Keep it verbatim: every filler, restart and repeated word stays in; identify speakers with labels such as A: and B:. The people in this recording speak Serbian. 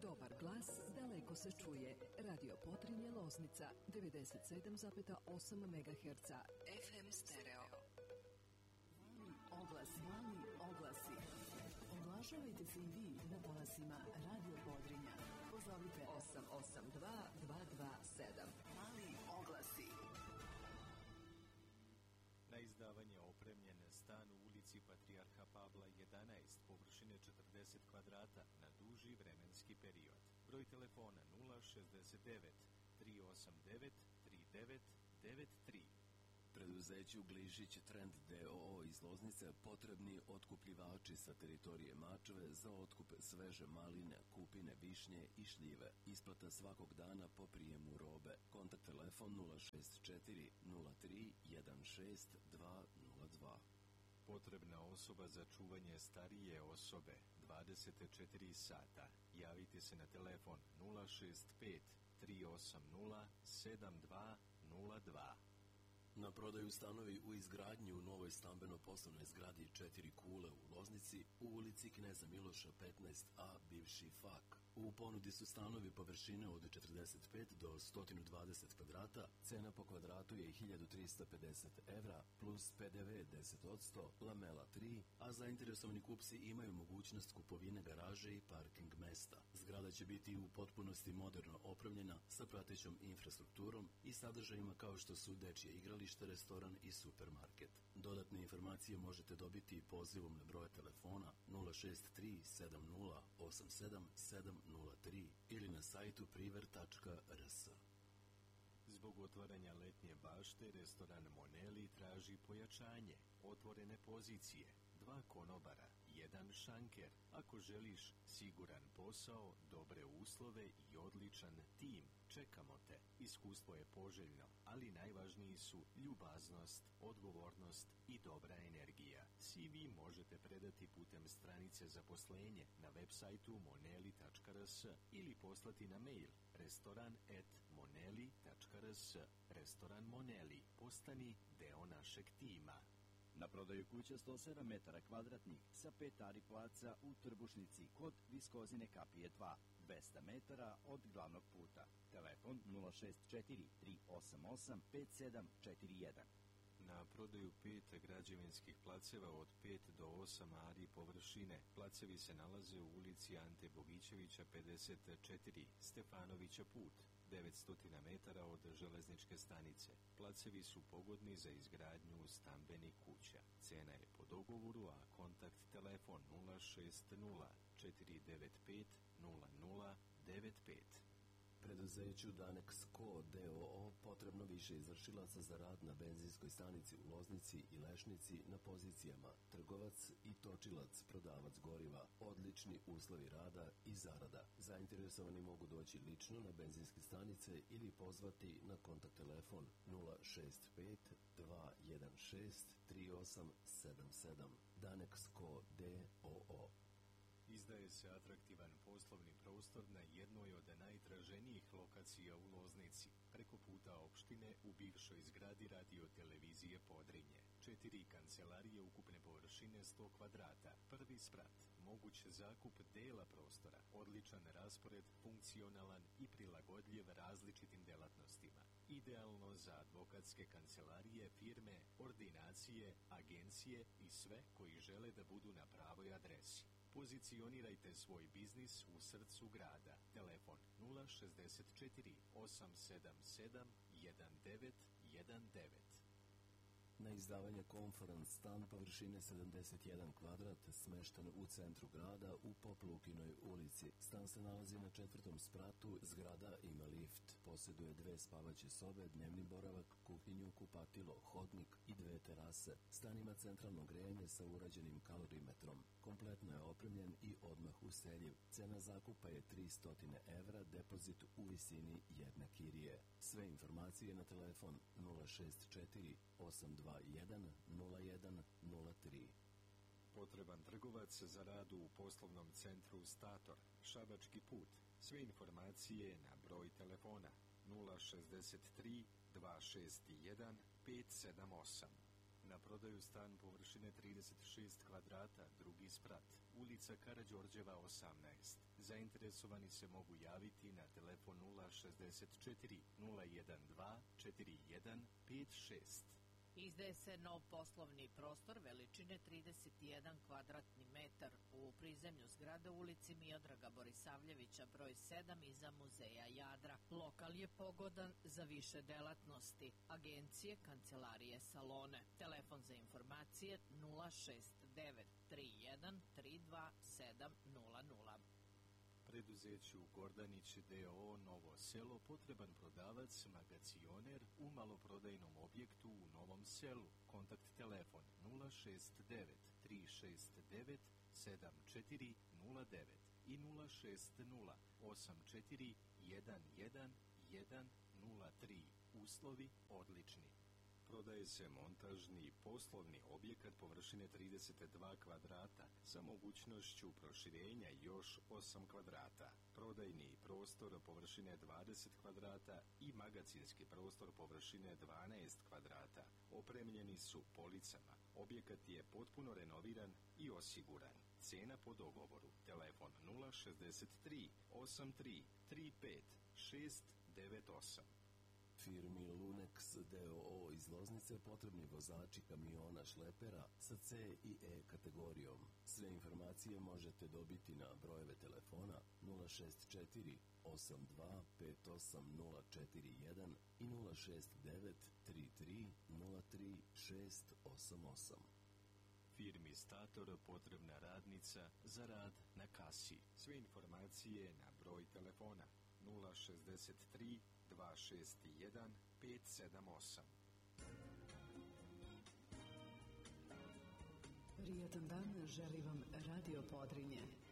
A: Dobar glas daleko se čuje. Radio Potrinje Loznica devedeset sedam zarez osam megaherca F M stereo. Oglasi, mali oglasi. Oglašavajte se i vi na talasima Radio Podrinja. Pozovite osam osam dva dva dva sedam. Mali oglasi.
B: Na izdavanje opremljen stan u ulici Patrijarha Pavla jedanaest, površine četrdeset kvadrata na duži vremenski period. Broj telefona nula šezdeset devet tri osam devet tri devet devet tri.
C: Preduzeću Glišić Trend D O O iz Loznice potrebni otkupljivači sa teritorije Mačve za otkup sveže maline, kupine, višnje i šljive. Isplata svakog dana po prijemu robe. Kontakt telefon nula šest četiri nula tri jedan šest dva nula dva.
B: Potrebna osoba za čuvanje starije osobe dvadeset četiri sata. Javite se na telefon nula šest pet tri osam nula sedam dva nula dva.
C: Na prodaju stanovi u izgradnji u novoj stambeno-poslovnoj zgradi četiri kule u Loznici u ulici Kneza Miloša petnaest A, bivši F A K. U ponudi su stanovi površine od četrdeset pet do sto dvadeset kvadrata, cena po kvadratu je hiljadu trista pedeset evra, plus P D V deset posto, lamela tri, a zainteresovani kupci imaju mogućnost kupovine garaže i parking mesta. Zgrada će biti u potpunosti moderno opremljena sa pratećom infrastrukturom i sadržajima kao što su dečje igralište, restoran i supermarket. Dodatne informacije možete dobiti pozivom na broj telefona nula šest tri sedam nula osam sedam sedam nula tri ili na sajtu priver tačka r s.
B: Zbog otvaranja letnje bašte, restoran Moneli traži pojačanje, otvorene pozicije, dva konobara, jedan šanker. Ako želiš siguran posao, dobre uslove i odličan tim, čekamo te. Iskustvo je poželjno, ali najvažniji su ljubaznost, odgovornost i dobra energija. C V možete predati putem stranice zaposlenje na web sajtu moneli tačka r s ili poslati na mail restoran at moneli tačka r s. Restoran Moneli, postani deo našeg tima.
D: Na prodaju kuća sto sedam metara kvadratnih sa pet ari placa u Trbušnici kod Viskozine kapije dva, dvesta metara od glavnog puta. Telefon nula šest četiri tri osam osam pet sedam četiri jedan.
B: Na prodaju pet građevinskih placeva od pet do osam ari površine. Placevi se nalaze u ulici Ante Bogićevića pedeset četiri, Stefanovića put, devetsto metara od železničke stanice. Placevi su pogodni za izgradnju stambenih kuća. Cena je po dogovoru, a kontakt telefon nula šest nula četiri devet pet nula nula devet pet.
C: Preduzeću Danex Co. D O O potrebno više izvršilaca za rad na benzinskoj stanici u Loznici i Lešnici na pozicijama trgovac i točilac, prodavac goriva, odlični uslovi rada i zarada. Zainteresovani mogu doći lično na benzinske stanice ili pozvati na kontakt telefon nula šest pet dva jedan šest tri osam sedam sedam. Danex Co. D O O.
B: Izdaje se atraktivan poslovni prostor na jednoj od najtraženijih lokacija u Loznici, preko puta opštine u bivšoj zgradi radio televizije Podrinje. Četiri kancelarije ukupne površine sto kvadrata, prvi sprat, moguć zakup dela prostora, odličan raspored, funkcionalan i prilagodljiv različitim delatnostima. Idealno za advokatske kancelarije, firme, ordinacije, agencije i sve koji žele da budu na pravoj adresi. Pozicionirajte svoj biznis u srcu grada. Telefon nula šezdeset četiri osam sedam sedam jedan devet jedan devet.
C: Na izdavanje Conference stan površine sedamdeset jedan kvadrat, smešten u centru grada u Poplukinoj ulici. Stan se nalazi na četvrtom spratu, zgrada ima lift, posjeduje dve spavaće sobe, dnevni boravak, kuhinju, kupatilo, hodnik i dve terase. Stan ima centralno grejanje sa urađenim kalorimetrom. Kompletno je opremljen i odmah useljiv. Cena zakupa je tristo evra, depozit u visini jedne kirije. Sve informacije na telefon nula šest četiri osam dva jedan nula jedan nula tri.
B: Potreban trgovac za rad u poslovnom centru Stator, Šabački put. Sve informacije na broj telefona nula šezdeset tri dva šest jedan pet sedam osam. Na prodaju stan površine trideset šest kvadrata, drugi sprat, ulica Karađorđeva osamnaest. Zainteresovani se mogu javiti na telefon nula šezdeset četiri nula jedan dva četiri jedan pet šest.
E: Izdaje se nov poslovni prostor veličine trideset jedan kvadratni metar u prizemlju zgrade u ulici Miodraga Borisavljevića broj sedam iza Muzeja Jadra. Lokal je pogodan za više delatnosti, agencije, kancelarije, salone. Telefon za informacije nula šest devet tri jedan tri dva sedam nula nula.
B: Preduzeću Gordanić d o o Novo selo potreban prodavac, magacioner u maloprodajnom objektu u Novom selu. Kontakt telefon nula šest devet tri šest devet sedam četiri nula devet i nula šest nula osam četiri jedan jedan jedan nula tri. Uslovi odlični. Prodaje se montažni poslovni objekat površine trideset dva kvadrata sa mogućnošću proširenja još osam kvadrata. Prodajni prostor površine dvadeset kvadrata i magacinski prostor površine dvanaest kvadrata. Opremljeni su policama. Objekat je potpuno renoviran i osiguran. Cena po dogovoru. Telefon nula šezdeset tri osam tri tri pet šest devet osam.
C: Firmi Lunex d o o iz Loznice potrebni vozači kamiona šlepera sa C i E kategorijom. Sve informacije možete dobiti na brojeve telefona nula šest četiri osam dva pet osam nula četiri jedan i nula šest devet tri tri nula tri šest osam osam.
B: Firmi Stator potrebna radnica za rad na kasi. Sve informacije na broj telefona nula šezdeset tri dva šest jedan pet sedam osam.
A: Prijatan dan želi vam Radio Podrinje.